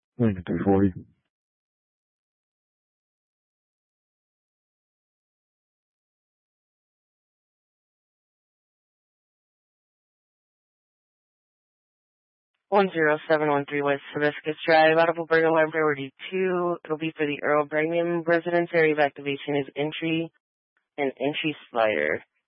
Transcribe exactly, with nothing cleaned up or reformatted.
Lincoln three forty. one zero seven one three West Hibiscus Drive, Audible Burger Line Priority two. It'll be for the Earl Brigham residence. Area of activation is entry and entry slider.